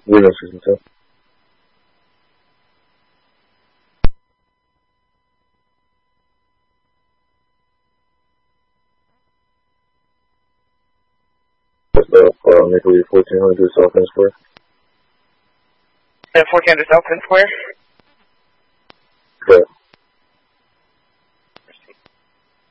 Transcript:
Windows System 2. That's the Nickel 1400 South Penn Square. 1400 South Penn Square?